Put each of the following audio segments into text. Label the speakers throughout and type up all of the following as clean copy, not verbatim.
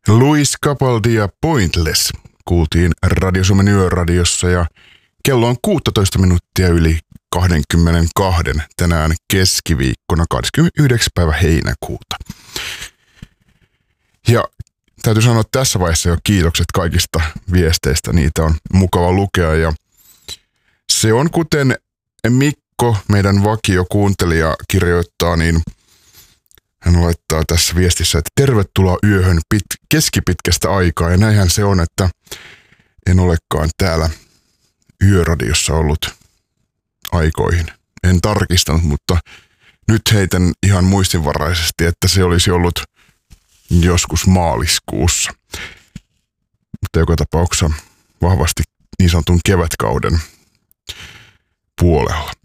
Speaker 1: Luis Capaldi ja Pointless kuultiin Radio Suomen Yöradiossa ja kello on 16 minuuttia yli 22 tänään keskiviikkona 29. päivä heinäkuuta. Ja täytyy sanoa tässä vaiheessa jo kiitokset kaikista viesteistä, niitä on mukava lukea ja se on kuten Mikko, meidän vakiokuuntelija, kirjoittaa, niin hän laittaa tässä viestissä, että tervetuloa yöhön keskipitkästä aikaa. Ja näinhän se on, että en olekaan täällä yöradiossa ollut aikoihin. En tarkistanut, mutta nyt heitän ihan muistinvaraisesti, että se olisi ollut joskus maaliskuussa. Mutta joka tapauksessa vahvasti niin sanotun kevätkauden puolella.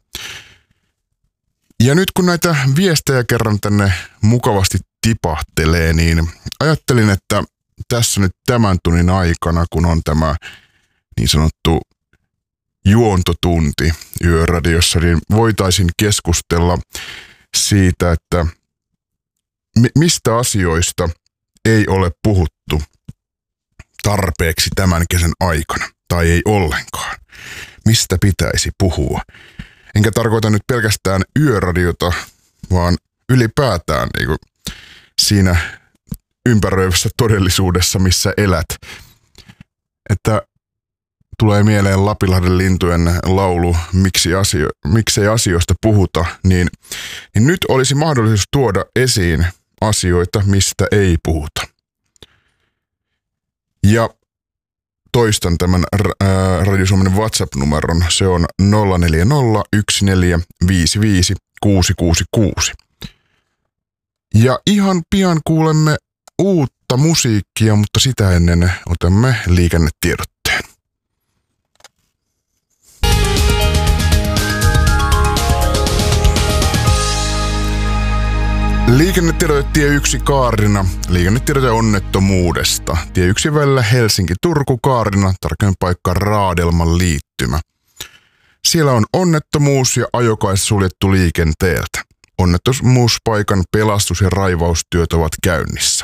Speaker 1: Ja nyt kun näitä viestejä kerran tänne mukavasti tipahtelee, niin ajattelin, että tässä nyt tämän tunnin aikana, kun on tämä niin sanottu juontotunti Yöradiossa, niin voitaisiin keskustella siitä, että mistä asioista ei ole puhuttu tarpeeksi tämän kesän aikana, tai ei ollenkaan. Mistä pitäisi puhua? Enkä tarkoita nyt pelkästään yöradiota, vaan ylipäätään niin kuin siinä ympäröivässä todellisuudessa, missä elät. Että tulee mieleen Lapinlahden lintujen laulu, miksei asioista puhuta, niin nyt olisi mahdollisuus tuoda esiin asioita, mistä ei puhuta. Ja toistan tämän Radio Suomen WhatsApp-numeron. Se on 0401455666. Ja ihan pian kuulemme uutta musiikkia, mutta sitä ennen otamme liikennetiedotteen. Liikennetiedote tie 1 Kaarina. Liikennetiedote onnettomuudesta. Tie 1 välillä Helsinki-Turku Kaarina, tarkemmin paikka Raadelman liittymä. Siellä on onnettomuus ja ajokaista suljettu liikenteeltä. Onnettomuuspaikan pelastus- ja raivaustyöt ovat käynnissä.